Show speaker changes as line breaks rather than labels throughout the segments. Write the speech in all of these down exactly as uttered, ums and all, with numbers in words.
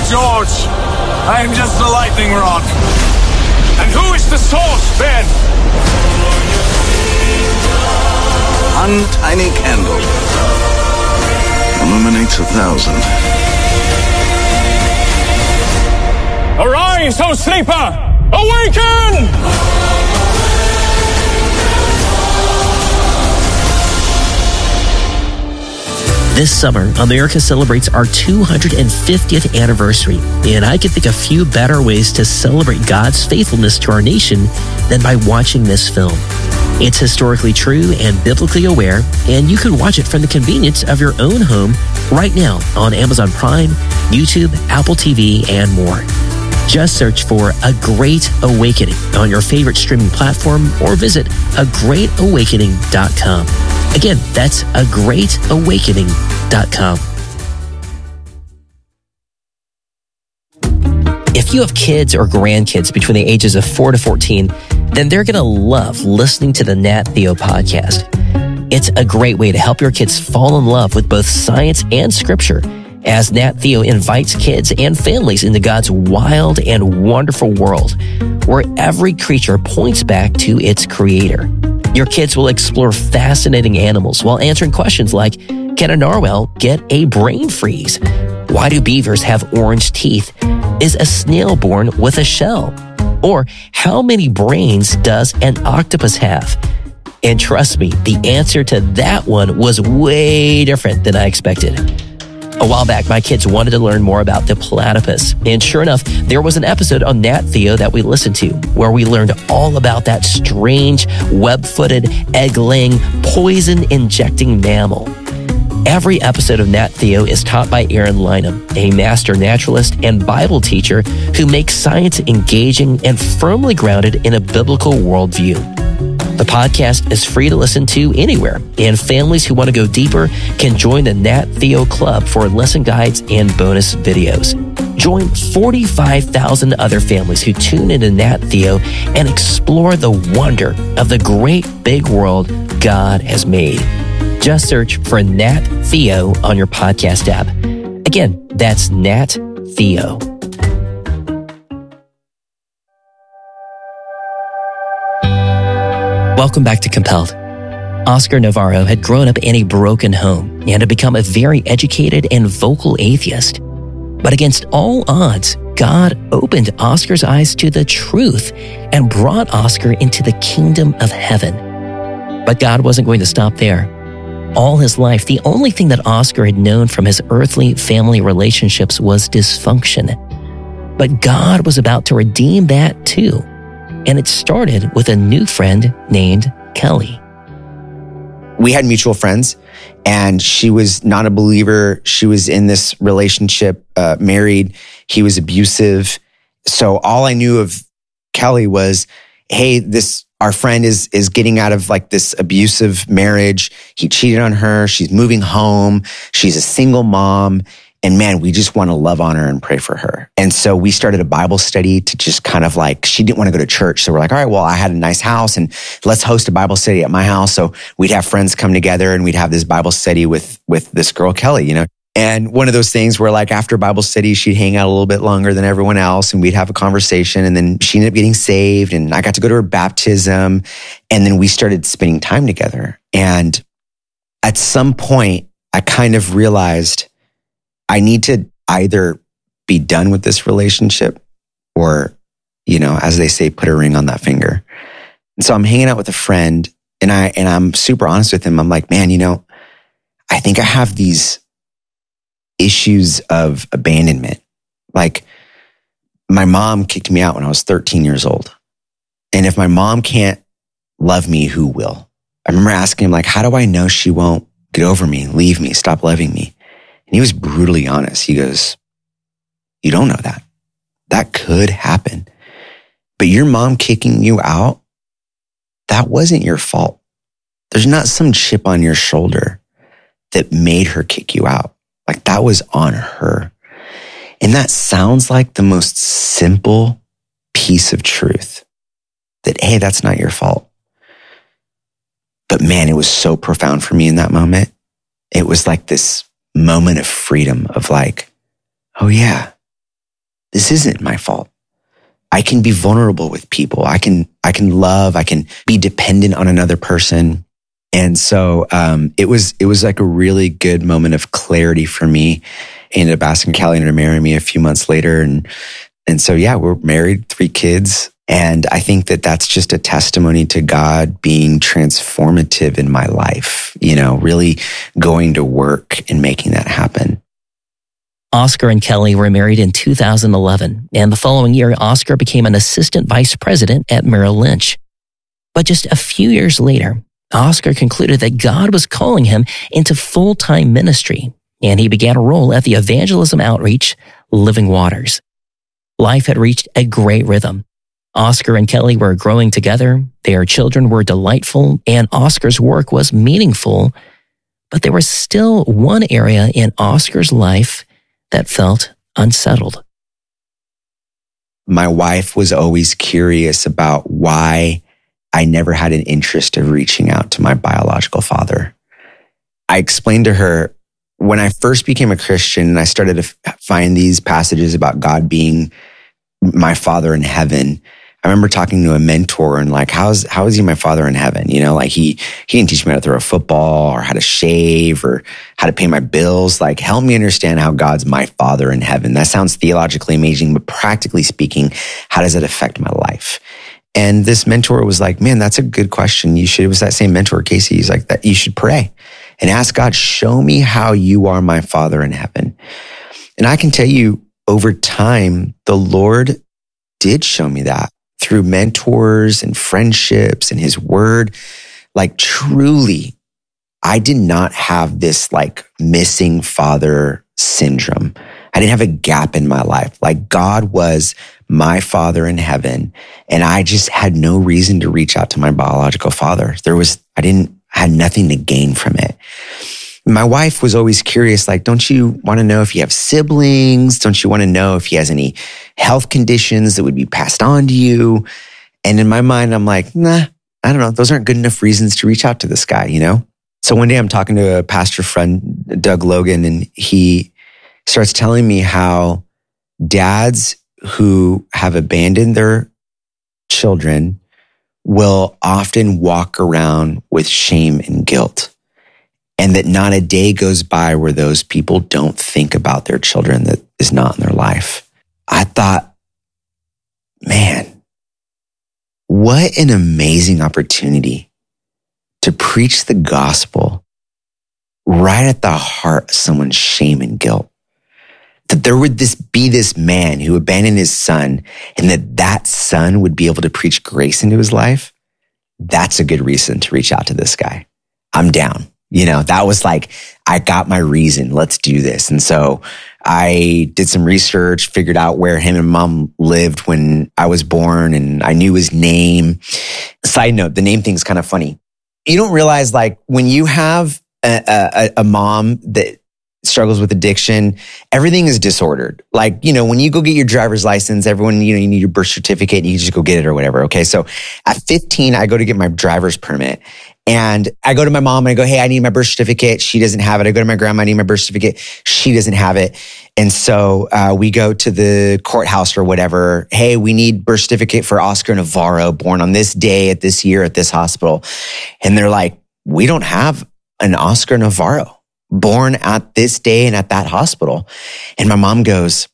George. I am just the lightning rod. And who is the source, Ben?
One tiny candle illuminates a thousand.
Arise, O sleeper! Awaken!
This summer, America celebrates our two hundred fiftieth anniversary, and I can think of few better ways to celebrate God's faithfulness to our nation than by watching this film. It's historically true and biblically aware, and you can watch it from the convenience of your own home right now on Amazon Prime, YouTube, Apple T V, and more. Just search for A Great Awakening on your favorite streaming platform or visit a great awakening dot com. Again, that's a great awakening dot com. If you have kids or grandkids between the ages of four to fourteen, then they're going to love listening to the Nat Theo podcast. It's a great way to help your kids fall in love with both science and scripture, as Nat Theo invites kids and families into God's wild and wonderful world, where every creature points back to its creator. Your kids will explore fascinating animals while answering questions like, can a narwhal get a brain freeze? Why do beavers have orange teeth? Is a snail born with a shell? Or how many brains does an octopus have? And trust me, the answer to that one was way different than I expected. A while back, my kids wanted to learn more about the platypus. And sure enough, there was an episode on Nat Theo that we listened to where we learned all about that strange, web-footed, egg-laying, poison-injecting mammal. Every episode of Nat Theo is taught by Aaron Lynham, a master naturalist and Bible teacher who makes science engaging and firmly grounded in a biblical worldview. The podcast is free to listen to anywhere, and families who want to go deeper can join the Nat Theo Club for lesson guides and bonus videos. Join forty-five thousand other families who tune into Nat Theo and explore the wonder of the great big world God has made. Just search for Nat Theo on your podcast app. Again, that's Nat Theo. Welcome back to Compelled. Oscar Navarro had grown up in a broken home and had become a very educated and vocal atheist. But against all odds, God opened Oscar's eyes to the truth and brought Oscar into the kingdom of heaven. But God wasn't going to stop there. All his life, the only thing that Oscar had known from his earthly family relationships was dysfunction. But God was about to redeem that too. And it started with a new friend named Kelly.
We had mutual friends, and she was not a believer. She was in this relationship, uh, married. He was abusive. So all I knew of Kelly was, hey, this our friend is is getting out of like this abusive marriage. He cheated on her. She's moving home. She's a single mom. And man, we just want to love on her and pray for her. And so we started a Bible study to just kind of like, she didn't want to go to church. So we're like, all right, well, I had a nice house and let's host a Bible study at my house. So we'd have friends come together and we'd have this Bible study with, with this girl, Kelly, you know? And one of those things where like after Bible study, she'd hang out a little bit longer than everyone else and we'd have a conversation. And then she ended up getting saved and I got to go to her baptism. And then we started spending time together. And at some point, I kind of realized I need to either be done with this relationship or, you know, as they say, put a ring on that finger. And so I'm hanging out with a friend and I, and I'm super honest with him. I'm like, man, you know, I think I have these issues of abandonment. Like my mom kicked me out when I was thirteen years old. And if my mom can't love me, who will? I remember asking him like, how do I know she won't get over me, leave me, stop loving me? And he was brutally honest. He goes, you don't know that. That could happen. But your mom kicking you out, that wasn't your fault. There's not some chip on your shoulder that made her kick you out. Like that was on her. And that sounds like the most simple piece of truth that, hey, that's not your fault. But man, it was so profound for me in that moment. It was like this moment of freedom of like, oh yeah, this isn't my fault. I can be vulnerable with people. I can, I can love, I can be dependent on another person. And so um, it was, it was like a really good moment of clarity for me. I ended up asking Callie to marry me a few months later. And, and so, yeah, we're married, three kids. And I think that that's just a testimony to God being transformative in my life, you know, really going to work and making that happen.
Oscar and Kelly were married in two thousand eleven, and the following year, Oscar became an assistant vice president at Merrill Lynch. But just a few years later, Oscar concluded that God was calling him into full-time ministry, and he began a role at the evangelism outreach, Living Waters. Life had reached a great rhythm. Oscar and Kelly were growing together, their children were delightful, and Oscar's work was meaningful, but there was still one area in Oscar's life that felt unsettled.
My wife was always curious about why I never had an interest of reaching out to my biological father. I explained to her when I first became a Christian and I started to find these passages about God being my father in heaven. I remember talking to a mentor and like, how's, how is he my father in heaven? You know, like he, he didn't teach me how to throw a football or how to shave or how to pay my bills. Like, help me understand how God's my father in heaven. That sounds theologically amazing, but practically speaking, how does it affect my life? And this mentor was like, man, that's a good question. You should, it was that same mentor, Casey. He's like, that you should pray and ask God, show me how you are my father in heaven. And I can tell you over time, the Lord did show me that. Through mentors and friendships and his word, like truly, I did not have this like missing father syndrome. I didn't have a gap in my life. Like God was my father in heaven. And I just had no reason to reach out to my biological father. There was, I didn't, I had nothing to gain from it. My wife was always curious, like, don't you want to know if you have siblings? Don't you want to know if he has any health conditions that would be passed on to you? And in my mind, I'm like, nah, I don't know. Those aren't good enough reasons to reach out to this guy, you know? So one day I'm talking to a pastor friend, Doug Logan, and he starts telling me how dads who have abandoned their children will often walk around with shame and guilt. And that not a day goes by where those people don't think about their children that is not in their life. I thought, man, what an amazing opportunity to preach the gospel right at the heart of someone's shame and guilt. That there would this be this man who abandoned his son and that that son would be able to preach grace into his life. That's a good reason to reach out to this guy. I'm down. You know, that was like, I got my reason. Let's do this. And so I did some research, figured out where him and mom lived when I was born, and I knew his name. Side note, the name thing's kind of funny. You don't realize, like, when you have a, a, a mom that struggles with addiction, everything is disordered. Like, you know, when you go get your driver's license, everyone, you know, you need your birth certificate and you just go get it or whatever. Okay. So at fifteen, I go to get my driver's permit. And I go to my mom and I go, hey, I need my birth certificate. She doesn't have it. I go to my grandma, I need my birth certificate. She doesn't have it. And so uh, we go to the courthouse or whatever. Hey, we need birth certificate for Oscar Navarro, born on this day at this year at this hospital. And they're like, we don't have an Oscar Navarro born at this day and at that hospital. And my mom goes,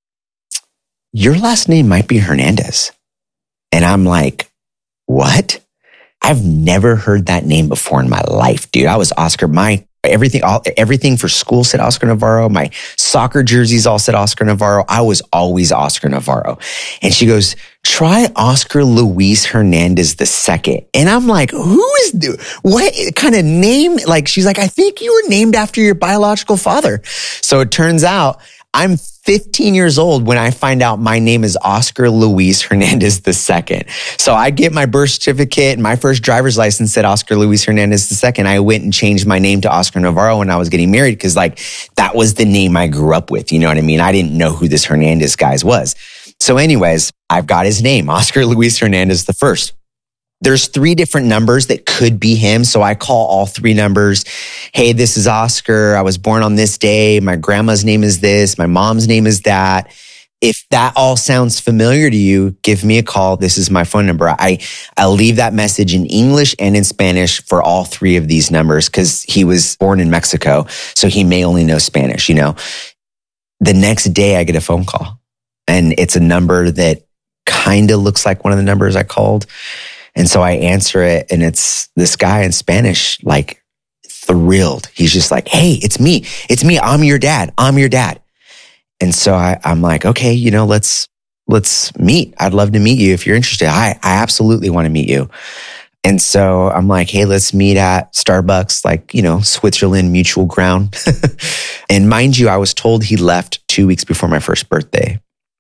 your last name might be Hernandez. And I'm like, what? I've never heard that name before in my life, dude. I was Oscar. My everything, all, everything for school said Oscar Navarro. My soccer jerseys all said Oscar Navarro. I was always Oscar Navarro. And she goes, try Oscar Luis Hernandez the second. And I'm like, who is, what kind of name? Like, she's like, I think you were named after your biological father. So it turns out I'm fifteen years old when I find out my name is Oscar Luis Hernandez the second. So I get my birth certificate and my first driver's license said Oscar Luis Hernandez the second. I went and changed my name to Oscar Navarro when I was getting married because like that was the name I grew up with. You know what I mean? I didn't know who this Hernandez guy was. So anyways, I've got his name, Oscar Luis Hernandez the first. There's three different numbers that could be him. So I call all three numbers. Hey, this is Oscar. I was born on this day. My grandma's name is this. My mom's name is that. if that all sounds familiar to you, give me a call. This is my phone number. I, I'll leave that message in English and in Spanish for all three of these numbers because he was born in Mexico. So he may only know Spanish, you know. The next day I get a phone call and it's a number that kind of looks like one of the numbers I called. And so I answer it and it's this guy in Spanish, like thrilled. He's just like, hey, it's me. It's me. I'm your dad. I'm your dad. And so I, I'm like, okay, you know, let's, let's meet. I'd love to meet you if you're interested. I, I absolutely want to meet you. And so I'm like, hey, let's meet at Starbucks, like, you know, Switzerland mutual ground. And mind you, I was told he left two weeks before my first birthday.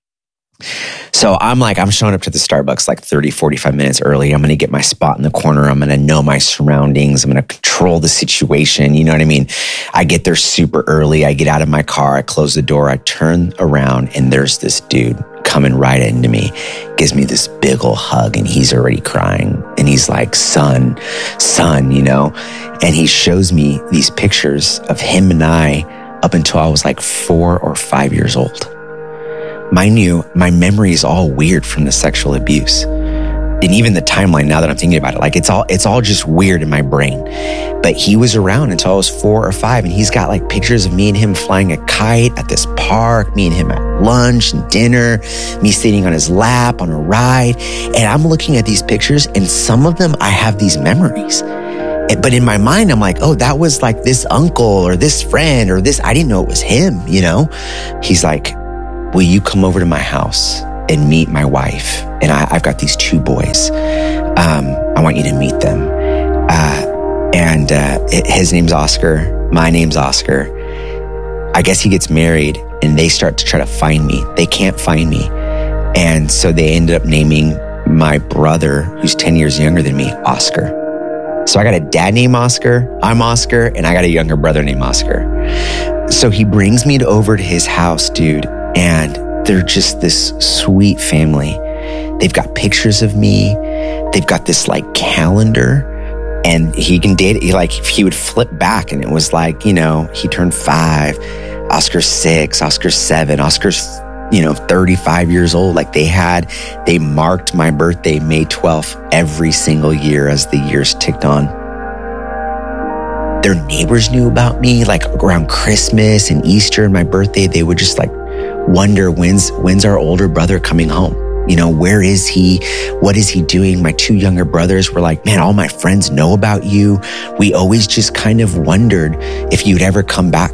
So I'm like, I'm showing up to the Starbucks like thirty, forty-five minutes early. I'm going to get my spot in the corner. I'm going to know my surroundings. I'm going to control the situation. You know what I mean? I get there super early. I get out of my car. I close the door. I turn around and there's this dude coming right into me, gives me this big ol' hug and he's already crying. And he's like, son, son, you know, and he shows me these pictures of him and I up until I was like four or five years old. Mind you, my memory is all weird from the sexual abuse. And even the timeline, now that I'm thinking about it, like it's all it's all just weird in my brain. But he was around until I was four or five, and he's got like pictures of me and him flying a kite at this park, me and him at lunch and dinner, me sitting on his lap on a ride. And I'm looking at these pictures, and some of them I have these memories. But in my mind, I'm like, oh, that was like this uncle or this friend or this, I didn't know it was him, you know? He's like, will you come over to my house and meet my wife? And I, I've got these two boys. Um, I want you to meet them. Uh, and uh, it, his name's Oscar. My name's Oscar. I guess he gets married and they start to try to find me. They can't find me. And so they ended up naming my brother, who's ten years younger than me, Oscar. So I got a dad named Oscar, I'm Oscar, and I got a younger brother named Oscar. So he brings me to, over to his house, dude. And they're just this sweet family. They've got pictures of me. They've got this like calendar and he can date, he like, he would flip back and it was like, you know, he turned five, Oscar's six, Oscar's seven, Oscar's, you know, thirty-five years old. Like they had, they marked my birthday, May twelfth, every single year as the years ticked on. Their neighbors knew about me, like around Christmas and Easter and my birthday, they would just like, wonder when's when's our older brother coming home? You know, where is he? What is he doing? My two younger brothers were like, man, all my friends know about you. We always just kind of wondered if you'd ever come back.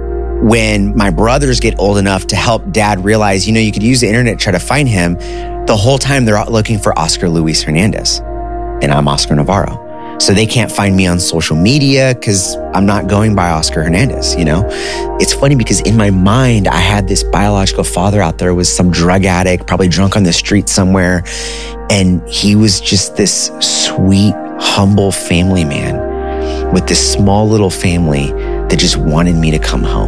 When my brothers get old enough to help dad realize, you know, you could use the internet to try to find him, the whole time they're out looking for Oscar Luis Hernandez. And I'm Oscar Navarro. So they can't find me on social media because I'm not going by Oscar Hernandez, you know? It's funny because in my mind, I had this biological father out there was some drug addict, probably drunk on the street somewhere. And he was just this sweet, humble family man with this small little family that just wanted me to come home.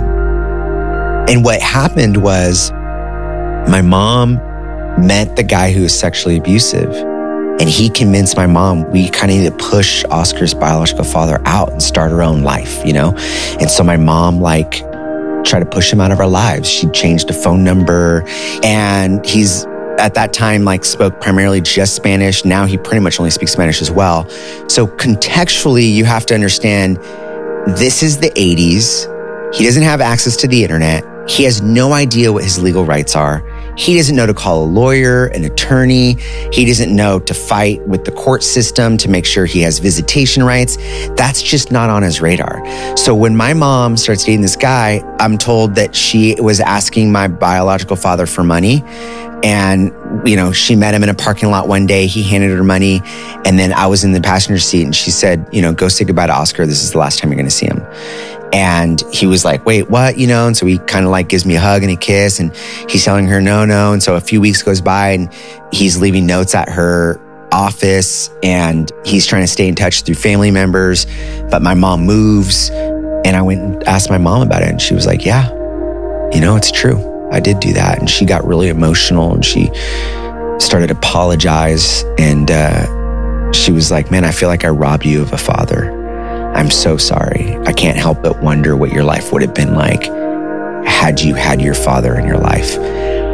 And what happened was my mom met the guy who was sexually abusive. And he convinced my mom, we kind of need to push Oscar's biological father out and start our own life, you know? And so my mom like tried to push him out of our lives. She changed the phone number and he's at that time like spoke primarily just Spanish. Now he pretty much only speaks Spanish as well. So contextually, you have to understand this is the eighties. He doesn't have access to the internet. He has no idea what his legal rights are. He doesn't know to call a lawyer, an attorney. He doesn't know to fight with the court system to make sure he has visitation rights. That's just not on his radar. So when my mom starts dating this guy, I'm told that she was asking my biological father for money. And, you know, she met him in a parking lot one day. He handed her money. And then I was in the passenger seat and she said, you know, go say goodbye to Oscar. This is the last time you're going to see him. And he was like, wait, what? You know, and so he kind of like gives me a hug and a kiss and he's telling her no, no. And so a few weeks goes by and he's leaving notes at her office and he's trying to stay in touch through family members. But my mom moves and I went and asked my mom about it. And she was like, yeah, you know, it's true. I did do that. And she got really emotional and she started to apologize. And uh, she was like, man, I feel like I robbed you of a father. I'm so sorry. I can't help but wonder what your life would have been like had you had your father in your life.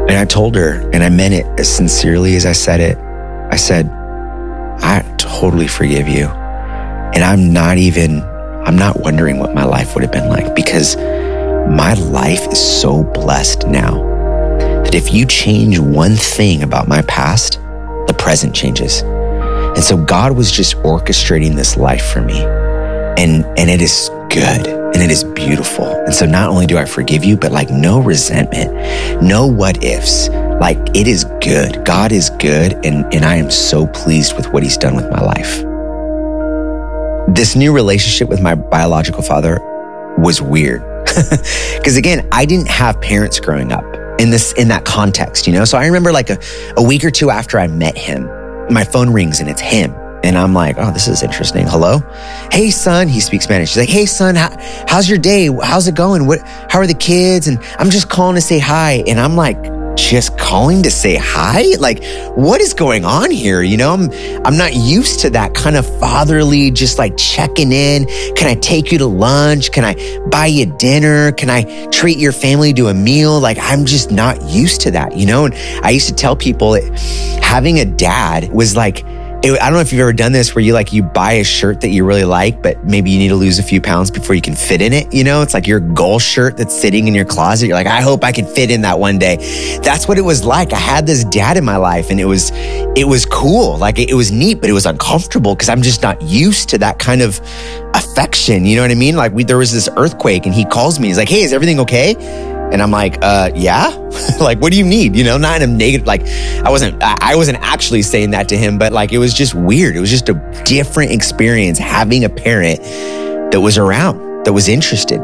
And I told her, and I meant it as sincerely as I said it. I said, I totally forgive you. And I'm not even, I'm not wondering what my life would have been like, because my life is so blessed now that if you change one thing about my past, the present changes. And so God was just orchestrating this life for me. And, and it is good and it is beautiful. And so not only do I forgive you, but like no resentment, no what ifs. Like it is good. God is good. And, and I am so pleased with what he's done with my life. This new relationship with my biological father was weird. Because again, I didn't have parents growing up in this, in that context, you know? So I remember like a, a week or two after I met him, my phone rings and it's him. And I'm like, oh, this is interesting. Hello? Hey, son. He speaks Spanish. He's like, hey, son, how, how's your day? How's it going? What, how are the kids? And I'm just calling to say hi. And I'm like, just calling to say hi? Like, what is going on here? You know, I'm, I'm not used to that kind of fatherly, just like checking in. Can I take you to lunch? Can I buy you dinner? Can I treat your family to a meal? Like, I'm just not used to that, you know? And I used to tell people that having a dad was like, It, I don't know if you've ever done this where you like, you buy a shirt that you really like, but maybe you need to lose a few pounds before you can fit in it. You know, it's like your goal shirt that's sitting in your closet. You're like, I hope I can fit in that one day. That's what it was like. I had this dad in my life and it was, it was cool. Like it, it was neat, but it was uncomfortable because I'm just not used to that kind of affection. You know what I mean? Like we, there was this earthquake and he calls me. He's like, hey, is everything okay? And I'm like, uh, yeah, like, what do you need? You know, not in a negative, like I wasn't, I wasn't actually saying that to him, but like, it was just weird. It was just a different experience having a parent that was around, that was interested.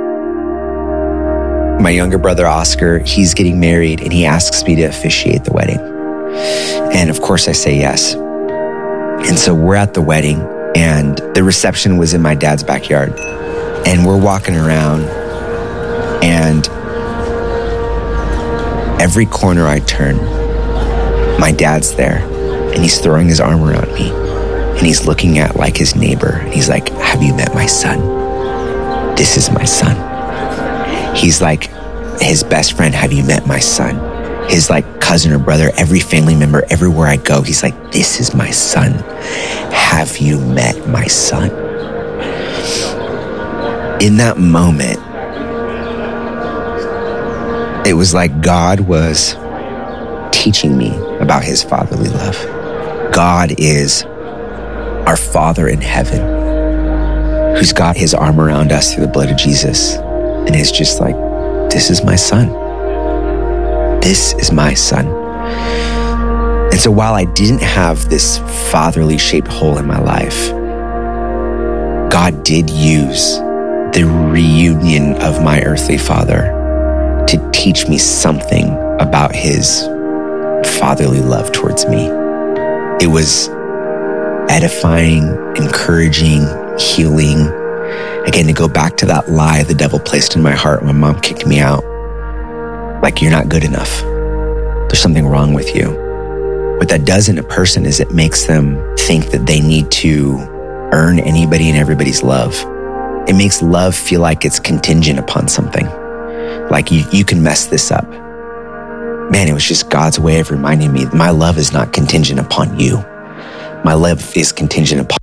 My younger brother, Oscar, he's getting married and he asks me to officiate the wedding. And of course I say yes. And so we're at the wedding and the reception was in my dad's backyard and we're walking around and every corner I turn, my dad's there and he's throwing his arm around me and he's looking at like his neighbor and he's like, have you met my son? This is my son. He's like his best friend, have you met my son? His like cousin or brother, every family member, everywhere I go, he's like, this is my son. Have you met my son? In that moment, it was like God was teaching me about his fatherly love. God is our Father in heaven, who's got his arm around us through the blood of Jesus. And is just like, this is my son. This is my son. And so while I didn't have this fatherly shaped hole in my life, God did use the reunion of my earthly father to teach me something about his fatherly love towards me. It was edifying, encouraging, healing. Again, to go back to that lie the devil placed in my heart when my mom kicked me out. Like, you're not good enough. There's something wrong with you. What that does in a person is it makes them think that they need to earn anybody and everybody's love. It makes love feel like it's contingent upon something. Like you, you can mess this up. Man, it was just God's way of reminding me my love is not contingent upon you. My love is contingent upon